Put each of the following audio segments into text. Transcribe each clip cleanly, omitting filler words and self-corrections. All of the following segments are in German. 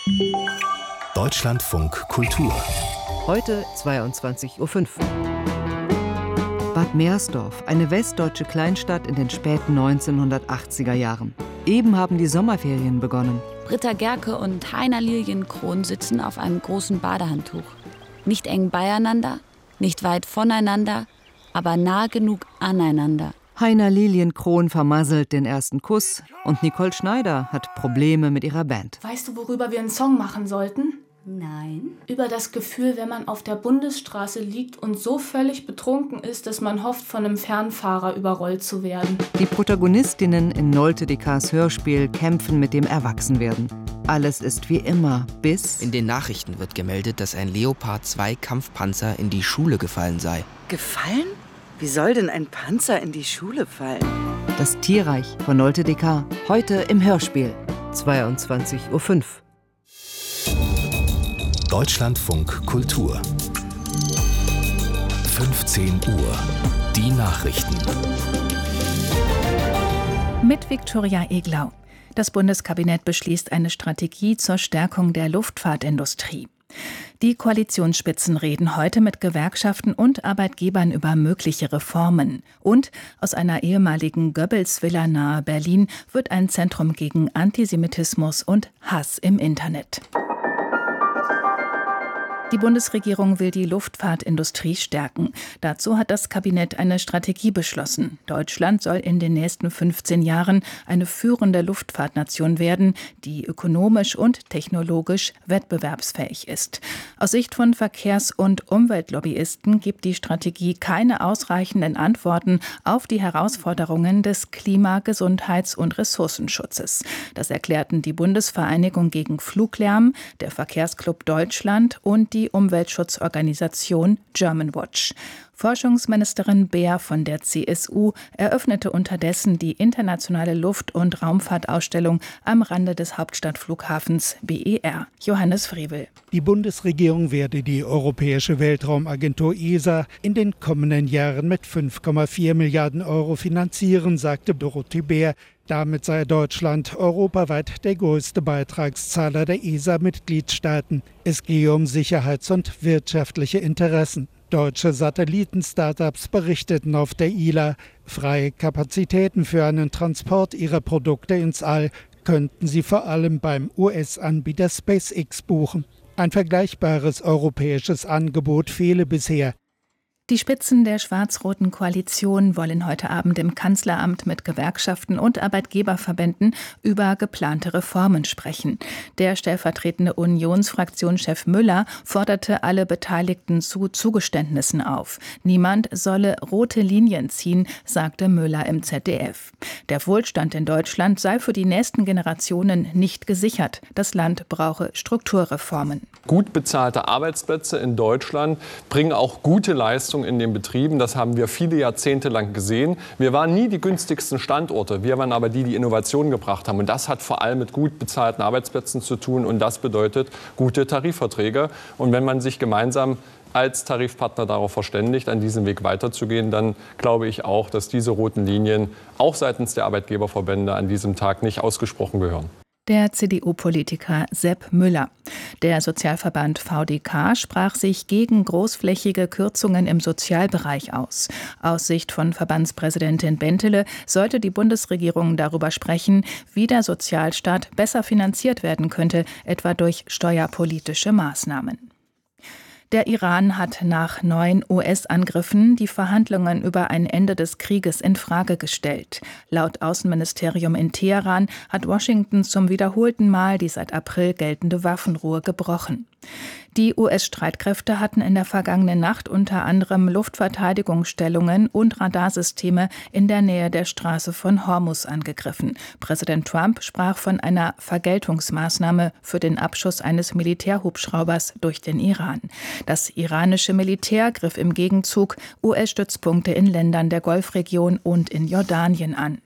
Deutschlandfunk Kultur. Heute 22:05 Uhr. Bad Meersdorf, eine westdeutsche Kleinstadt in den späten 1980er Jahren. Eben haben die Sommerferien begonnen. Britta Gerke und Heiner Lilienkron sitzen auf einem großen Badehandtuch. Nicht eng beieinander, nicht weit voneinander, aber nah genug aneinander. Heiner Lilienkron vermasselt den ersten Kuss und Nicole Schneider hat Probleme mit ihrer Band. Weißt du, worüber wir einen Song machen sollten? Nein. Über das Gefühl, wenn man auf der Bundesstraße liegt und so völlig betrunken ist, dass man hofft, von einem Fernfahrer überrollt zu werden. Die Protagonistinnen in Nolte Decars Hörspiel kämpfen mit dem Erwachsenwerden. Alles ist wie immer, bis... In den Nachrichten wird gemeldet, dass ein Leopard 2 Kampfpanzer in die Schule gefallen sei. Gefallen? Wie soll denn ein Panzer in die Schule fallen? Das Tierreich von Nolte Decar. Heute im Hörspiel. 22:05 Uhr. Deutschlandfunk Kultur. 15 Uhr. Die Nachrichten. Mit Viktoria Eglau. Das Bundeskabinett beschließt eine Strategie zur Stärkung der Luftfahrtindustrie. Die Koalitionsspitzen reden heute mit Gewerkschaften und Arbeitgebern über mögliche Reformen. Und aus einer ehemaligen Goebbels-Villa nahe Berlin wird ein Zentrum gegen Antisemitismus und Hass im Internet. Die Bundesregierung will die Luftfahrtindustrie stärken. Dazu hat das Kabinett eine Strategie beschlossen. Deutschland soll in den nächsten 15 Jahren eine führende Luftfahrtnation werden, die ökonomisch und technologisch wettbewerbsfähig ist. Aus Sicht von Verkehrs- und Umweltlobbyisten gibt die Strategie keine ausreichenden Antworten auf die Herausforderungen des Klima-, Gesundheits- und Ressourcenschutzes. Das erklärten die Bundesvereinigung gegen Fluglärm, der Verkehrsclub Deutschland und die Umweltschutzorganisation Germanwatch. Forschungsministerin Beer von der CSU eröffnete unterdessen die internationale Luft- und Raumfahrtausstellung am Rande des Hauptstadtflughafens BER. Johannes Frevel. Die Bundesregierung werde die Europäische Weltraumagentur ESA in den kommenden Jahren mit 5,4 Milliarden Euro finanzieren, sagte Dorothee Beer. Damit sei Deutschland europaweit der größte Beitragszahler der ESA-Mitgliedstaaten. Es gehe um Sicherheits- und wirtschaftliche Interessen. Deutsche Satelliten-Startups berichteten auf der ILA, freie Kapazitäten für einen Transport ihrer Produkte ins All könnten sie vor allem beim US-Anbieter SpaceX buchen. Ein vergleichbares europäisches Angebot fehle bisher. Die Spitzen der schwarz-roten Koalition wollen heute Abend im Kanzleramt mit Gewerkschaften und Arbeitgeberverbänden über geplante Reformen sprechen. Der stellvertretende Unionsfraktionschef Müller forderte alle Beteiligten zu Zugeständnissen auf. Niemand solle rote Linien ziehen, sagte Müller im ZDF. Der Wohlstand in Deutschland sei für die nächsten Generationen nicht gesichert. Das Land brauche Strukturreformen. Gut bezahlte Arbeitsplätze in Deutschland bringen auch gute Leistungen in den Betrieben. Das haben wir viele Jahrzehnte lang gesehen. Wir waren nie die günstigsten Standorte. Wir waren aber die, die Innovationen gebracht haben. Und das hat vor allem mit gut bezahlten Arbeitsplätzen zu tun. Und das bedeutet gute Tarifverträge. Und wenn man sich gemeinsam als Tarifpartner darauf verständigt, an diesem Weg weiterzugehen, dann glaube ich auch, dass diese roten Linien auch seitens der Arbeitgeberverbände an diesem Tag nicht ausgesprochen gehören. Der CDU-Politiker Sepp Müller. Der Sozialverband VDK sprach sich gegen großflächige Kürzungen im Sozialbereich aus. Aus Sicht von Verbandspräsidentin Bentele sollte die Bundesregierung darüber sprechen, wie der Sozialstaat besser finanziert werden könnte, etwa durch steuerpolitische Maßnahmen. Der Iran hat nach neuen US-Angriffen die Verhandlungen über ein Ende des Krieges in Frage gestellt. Laut Außenministerium in Teheran hat Washington zum wiederholten Mal die seit April geltende Waffenruhe gebrochen. Die US-Streitkräfte hatten in der vergangenen Nacht unter anderem Luftverteidigungsstellungen und Radarsysteme in der Nähe der Straße von Hormuz angegriffen. Präsident Trump sprach von einer Vergeltungsmaßnahme für den Abschuss eines Militärhubschraubers durch den Iran. Das iranische Militär griff im Gegenzug US-Stützpunkte in Ländern der Golfregion und in Jordanien an.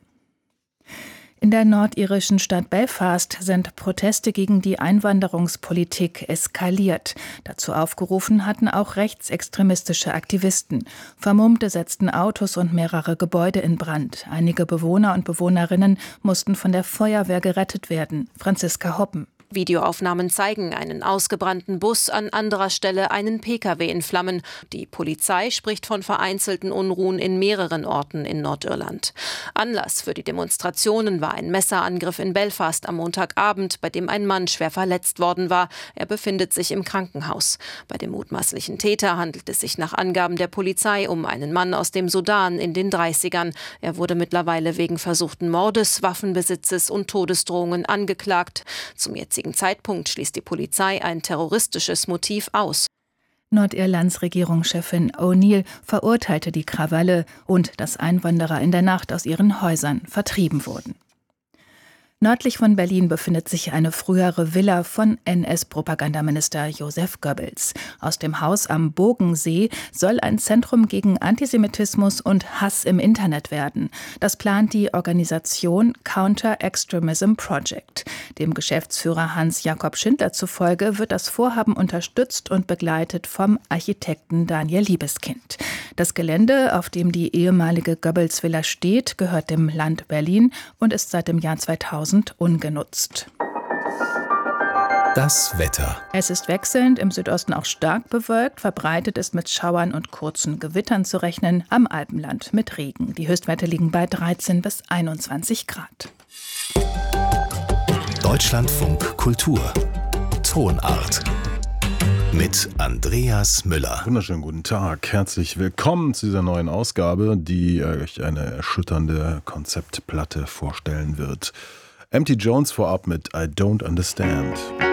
In der nordirischen Stadt Belfast sind Proteste gegen die Einwanderungspolitik eskaliert. Dazu aufgerufen hatten auch rechtsextremistische Aktivisten. Vermummte setzten Autos und mehrere Gebäude in Brand. Einige Bewohner und Bewohnerinnen mussten von der Feuerwehr gerettet werden. Franziska Hoppen. Videoaufnahmen zeigen einen ausgebrannten Bus, an anderer Stelle einen Pkw in Flammen. Die Polizei spricht von vereinzelten Unruhen in mehreren Orten in Nordirland. Anlass für die Demonstrationen war ein Messerangriff in Belfast am Montagabend, bei dem ein Mann schwer verletzt worden war. Er befindet sich im Krankenhaus. Bei dem mutmaßlichen Täter handelt es sich nach Angaben der Polizei um einen Mann aus dem Sudan in den 30ern. Er wurde mittlerweile wegen versuchten Mordes, Waffenbesitzes und Todesdrohungen angeklagt. Zum jetzigen Zeitpunkt schließt die Polizei ein terroristisches Motiv aus. Nordirlands Regierungschefin O'Neill verurteilte die Krawalle und dass Einwanderer in der Nacht aus ihren Häusern vertrieben wurden. Nördlich von Berlin befindet sich eine frühere Villa von NS-Propagandaminister Joseph Goebbels. Aus dem Haus am Bogensee soll ein Zentrum gegen Antisemitismus und Hass im Internet werden. Das plant die Organisation Counter-Extremism Project. Dem Geschäftsführer Hans-Jakob Schindler zufolge wird das Vorhaben unterstützt und begleitet vom Architekten Daniel Liebeskind. Das Gelände, auf dem die ehemalige Goebbels-Villa steht, gehört dem Land Berlin und ist seit dem Jahr 2000 ungenutzt. Das Wetter. Es ist wechselnd, im Südosten auch stark bewölkt, verbreitet ist mit Schauern und kurzen Gewittern zu rechnen, am Alpenland mit Regen. Die Höchstwerte liegen bei 13 bis 21 Grad. Deutschlandfunk Kultur. Tonart. Mit Andreas Müller. Wunderschönen guten Tag. Herzlich willkommen zu dieser neuen Ausgabe, die euch eine erschütternde Konzeptplatte vorstellen wird. Empty Jones vorab mit I Don't Understand.